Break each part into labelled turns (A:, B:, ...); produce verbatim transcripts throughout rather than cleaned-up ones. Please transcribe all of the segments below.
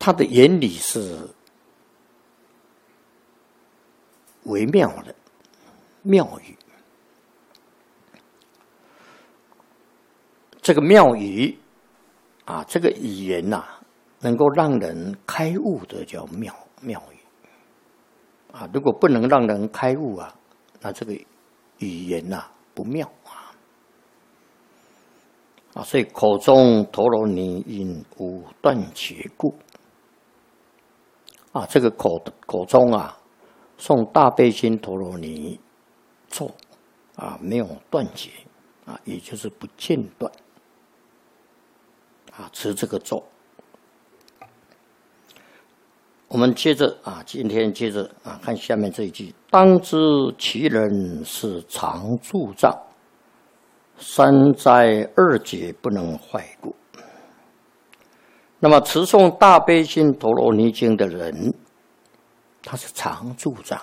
A: 它的原理是微妙的妙语。这个妙语啊，这个语言呐、啊，能够让人开悟的叫妙妙语啊。如果不能让人开悟啊，那这个语言呐、啊、不妙啊。啊，所以口中陀罗尼因无断绝故啊，这个口口中啊诵大悲心陀罗尼咒啊，没有断绝啊，也就是不间断。啊，持这个咒。我们接着啊，今天接着啊，看下面这一句：当知其人是常住障，三灾二劫不能坏故。那么持诵大悲心陀罗尼经的人，他是常住障。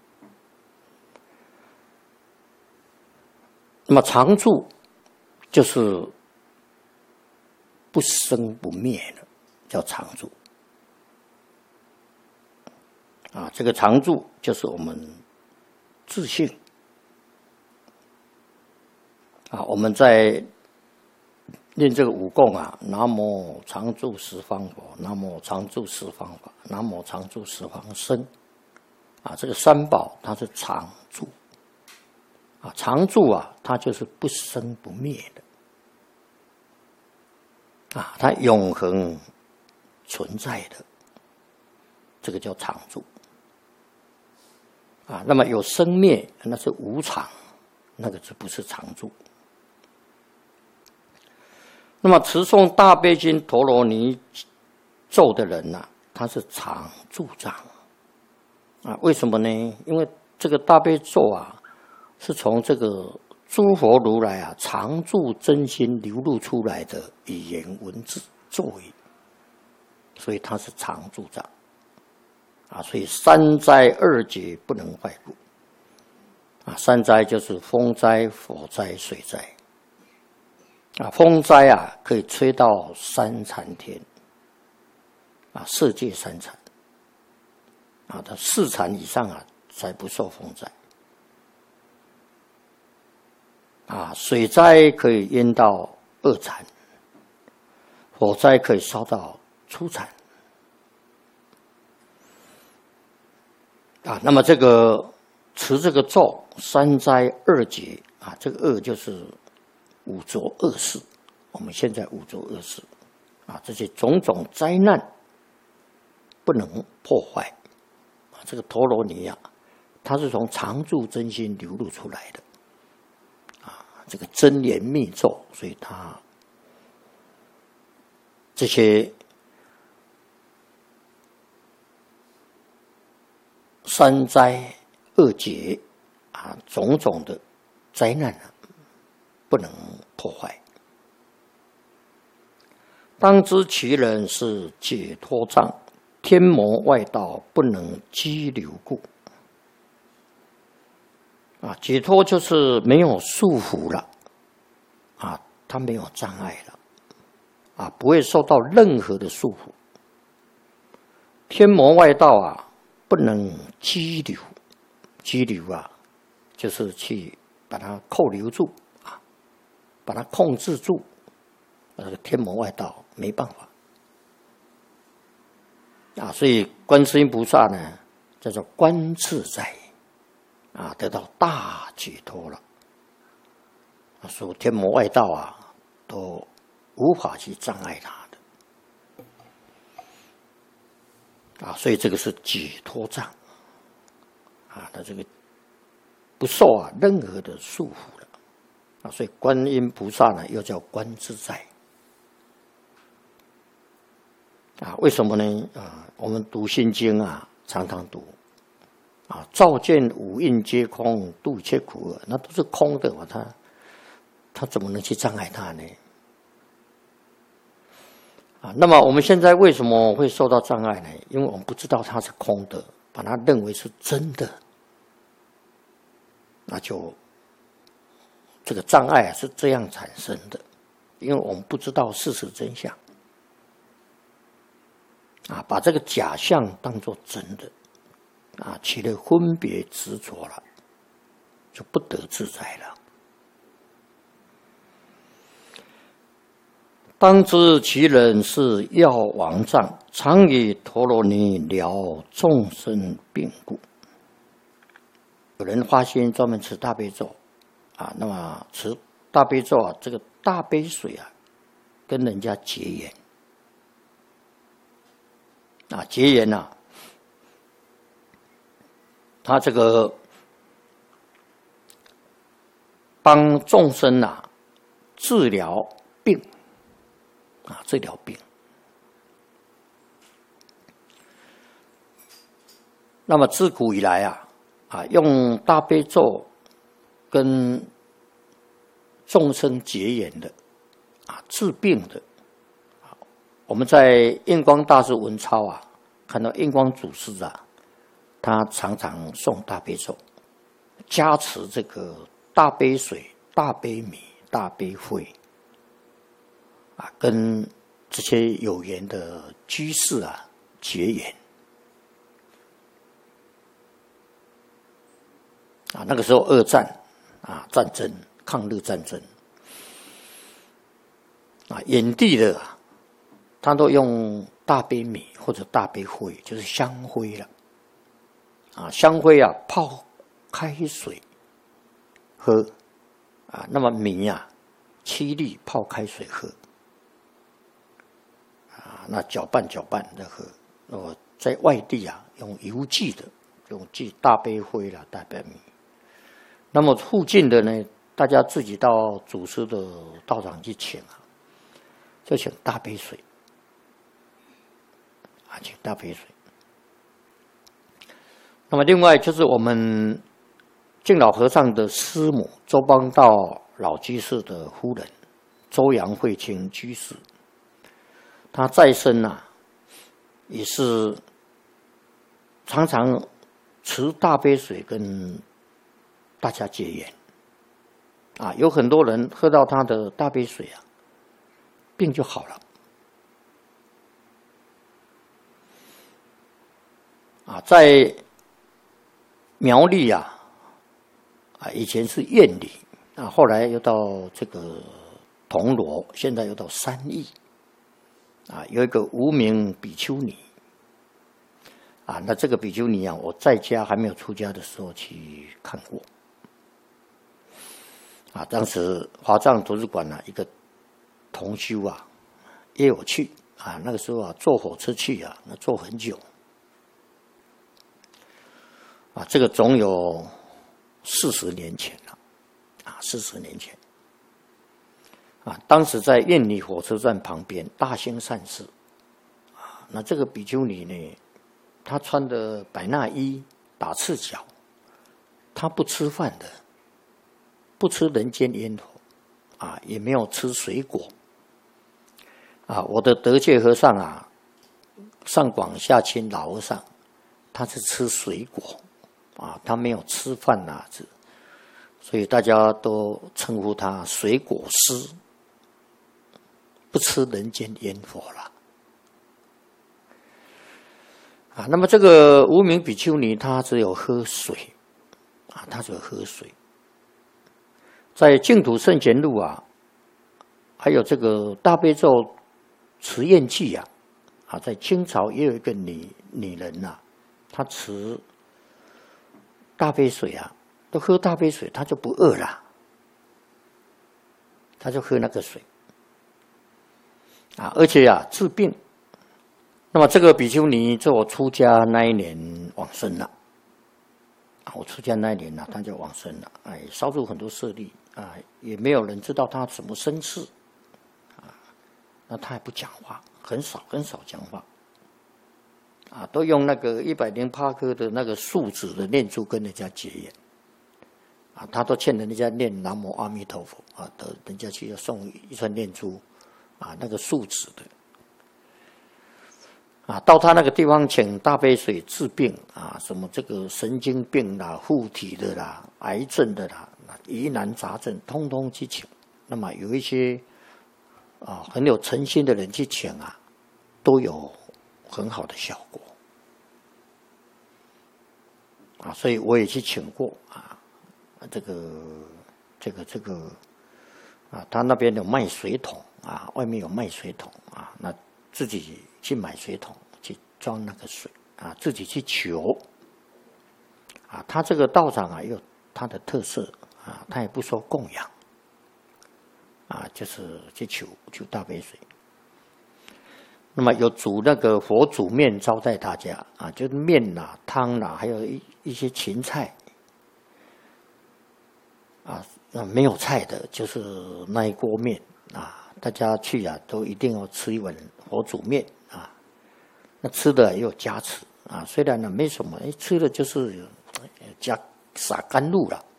A: 那么常住就是不生不灭的，叫常住。啊，这个常住就是我们自性。啊，我们在念这个五供啊，南无常住十方佛，南无常住十方法，南无常住十方身。啊，这个三宝它是常住。啊，常住啊，它就是不生不灭的。啊，它永恒存在的，这个叫常住。啊，那么有生灭，那是无常，那个就不是常住。那么持诵大悲经陀罗尼咒的人呐、啊，他是常住障。啊，为什么呢？因为这个大悲咒啊，是从这个诸佛如来啊常住真心流露出来的语言文字咒语，所以它是常住障。啊，所以三灾二劫不能坏故。啊，三灾就是风灾、火灾、水灾。啊，风灾啊可以吹到三禅天。啊，色界三禅。啊，它四禅以上啊才不受风灾。啊，水灾可以淹到二禅，火灾可以烧到初禅。啊，那么这个持这个咒三灾二劫啊，这个二就是五浊恶世，我们现在五浊恶世啊，这些种种灾难不能破坏啊。这个陀罗尼啊，它是从常住真心流露出来的啊，这个真言密咒，所以它这些三灾二劫啊，种种的灾难啊，不能破坏。当知其人是解脱障，天魔外道不能激流故。啊，解脱就是没有束缚了，啊，他没有障碍了，啊，不会受到任何的束缚。天魔外道啊，不能激流，激流啊，就是去把它扣留住啊，把它控制住。那个天魔外道没办法啊，所以观世音菩萨呢，叫做观自在啊，得到大解脱了。啊，所以天魔外道啊，都无法去障碍他的啊，所以这个是解脱障。啊，他这个不受啊任何的束缚了啊，所以观音菩萨呢又叫观自在啊。为什么呢？啊，我们读心经啊，常常读啊，照见五蕴皆空，度一切苦厄，那都是空的嘛，他他怎么能去障碍他呢？啊，那么我们现在为什么会受到障碍呢？因为我们不知道它是空的，把它认为是真的。那就这个障碍是这样产生的，因为我们不知道事实真相啊，把这个假象当作真的，啊，起了分别执着了，就不得自在了。当知其人是药王藏，常以陀罗尼疗众生病故。有人发心专门持大悲咒，啊，那么持大悲咒啊，这个大悲水啊，跟人家结缘。啊，结缘呐、啊，他这个帮众生呐、啊、治疗病啊，治疗病。那么自古以来啊，啊，用大悲咒跟众生结缘的啊，治病的。我们在印光大师文钞啊，看到印光祖师啊，他常常诵大悲咒，加持这个大悲水、大悲米、大悲灰啊，跟这些有缘的居士啊结缘啊。那个时候二战啊，战争，抗日战争啊，眼地的啊。他都用大悲米或者大悲灰，就是香灰了，啊，香灰啊泡开水喝，啊，那么米啊七粒泡开水喝，啊，那搅拌搅拌再喝。那么在外地啊，用邮寄的，用寄大悲灰啦、大悲米。那么附近的呢，大家自己到祖师的道场去请啊，就请大悲水。啊，请大悲水。那么另外就是我们净老和尚的师母周邦道老居士的夫人周杨慧清居士，他在生啊，也是常常持大悲水跟大家结缘啊，有很多人喝到他的大悲水啊，病就好了。啊，在苗栗啊，啊，以前是苑里啊，后来又到这个铜锣，现在又到三义啊，有一个无名比丘尼啊，那这个比丘尼啊，我在家还没有出家的时候去看过啊，当时华藏图书馆啊，一个同修啊约我去啊，那个时候啊，坐火车去啊，那坐很久。啊，这个总有四十年前了，啊，四十年前，啊，当时在苑里火车站旁边大兴善寺，啊，那这个比丘尼呢，她穿的百衲衣，打赤脚，她不吃饭的，不吃人间烟火，啊，也没有吃水果，啊，我的德界和尚啊，上广下清老和尚，他是吃水果。啊，他没有吃饭呐、啊，所以大家都称呼他水果师，不吃人间烟火了。啊，那么这个无名比丘尼，他只有喝水，啊，他只有喝水。在净土圣贤录啊，还有这个大悲咒持愿记啊，啊，在清朝也有一个女女人呐、啊，她持。大杯水啊，都喝大杯水，他就不饿了，他就喝那个水啊，而且啊治病。那么这个比丘尼在我出家那一年往生了啊，我出家那一年呢、啊，他就往生了，哎，烧出很多舍利啊，也没有人知道他什么身世啊，那他也不讲话，很少很少讲话。啊，都用那个一百零八颗的那个树脂的念珠跟人家结缘，啊，他都欠人家念南无阿弥陀佛啊，得人家去要送一串念珠，啊，那个树脂的，啊，到他那个地方请大悲水治病啊，什么这个神经病啦、附体的啦、癌症的啦、疑难杂症，通通去请。那么有一些啊很有诚心的人去请啊，都有很好的效果啊，所以我也去请过啊，这个这个这个啊，他那边有卖水桶啊，外面有卖水桶啊，那自己去买水桶去装那个水啊，自己去求啊，他这个道场啊有他的特色啊，他也不收供养啊，就是去求求大杯水。那么有煮那个佛煮面招待大家啊，就是面啦、啊、汤啦、啊，还有一一些芹菜啊，那没有菜的，就是那一锅面啊，大家去啊都一定要吃一碗佛煮面啊。那吃的也有加持啊，虽然呢没什么，哎，吃的就是加撒甘露了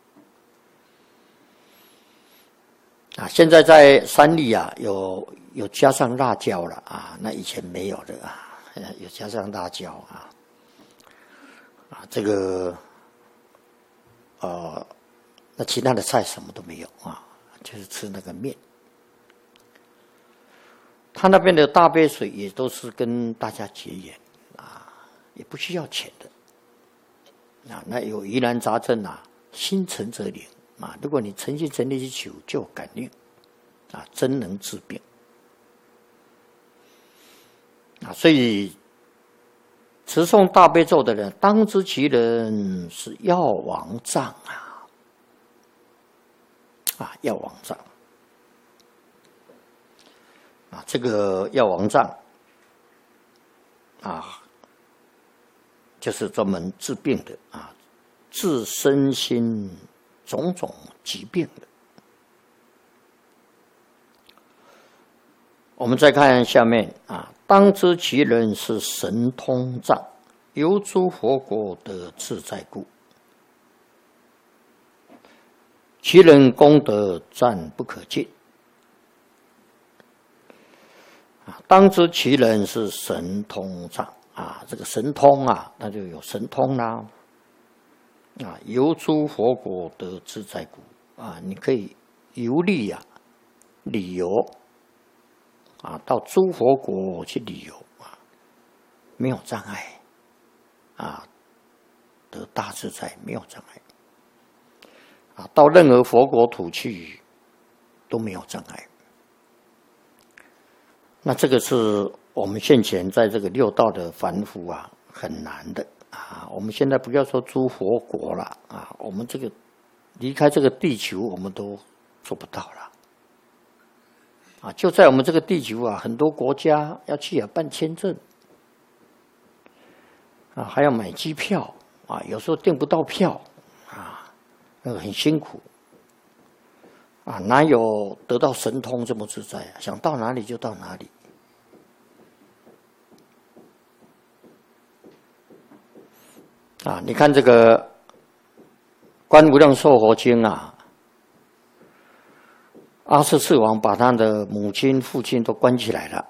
A: 啊。现在在山里啊有。有加上辣椒了啊，那以前没有的啊，有加上辣椒啊，啊，这个，呃，那其他的菜什么都没有啊，就是吃那个面。他那边的大杯水也都是跟大家结缘啊，也不需要钱的啊。那有疑难杂症啊，心诚则灵啊，如果你诚心诚意去求，就有感应啊，真能治病。啊，所以持诵大悲咒的人，当知其人是药王藏啊！啊，药王藏啊，这个药王藏啊，就是专门治病的啊，治身心种种疾病的。我们再看下面啊，当知其人是神通藏，游诸佛国得自在故。其人功德赞不可尽啊！当知其人是神通藏啊，这个神通啊，那就有神通啦啊！游诸佛国得自在故啊，你可以游历啊，旅游。啊，到诸佛国去旅游啊，没有障碍，啊，得大自在没有障碍，啊，到任何佛国土去都没有障碍。那这个是我们现前在这个六道的凡夫啊，很难的啊。我们现在不要说诸佛国了啊，我们这个离开这个地球，我们都做不到了。啊，就在我们这个地球啊，很多国家要去啊办签证，啊还要买机票啊，有时候订不到票啊，那个很辛苦啊，哪有得到神通这么自在啊？想到哪里就到哪里啊！你看这个《观无量寿佛经》啊。阿阇世王把他的母亲、父亲都关起来了，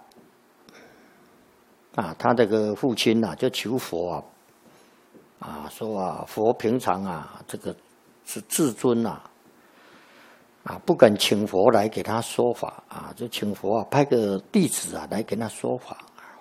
A: 啊，他这个父亲呐、啊，就求佛啊，啊，说啊，佛平常啊，这个是至尊呐、啊，啊，不敢请佛来给他说法啊，就请佛啊，派个弟子啊来给他说法，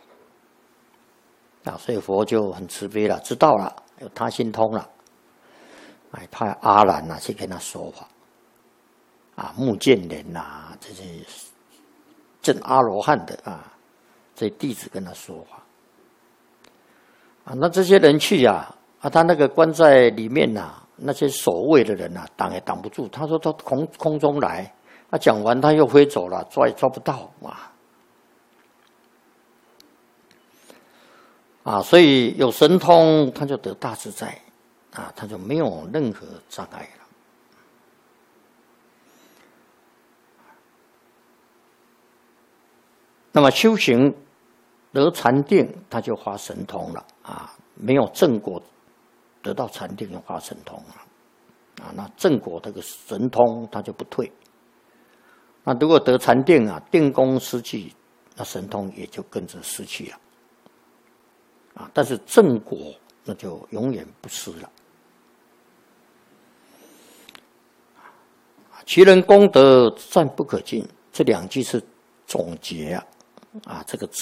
A: 啊，所以佛就很慈悲了，知道了，有他心通了，哎，派阿难呐、啊、去跟他说法。啊，目犍连呐、啊，这些证阿罗汉的啊，这些弟子跟他说话啊，那这些人去呀、啊，啊，他那个关在里面呐、啊，那些守卫的人呐、啊，挡也挡不住。他说他空空中来，他、啊、讲完他又飞走了，抓也抓不到啊，啊，所以有神通，他就得大自在啊，他就没有任何障碍了。那么修行得禅定，他就发神通了啊！没有正果，得到禅定就发神通了啊！那正果这个神通他就不退。那如果得禅定啊，定功失去，那神通也就跟着失去了啊！但是正果那就永远不失了。其人功德赞不可尽，这两句是总结啊。啊，这个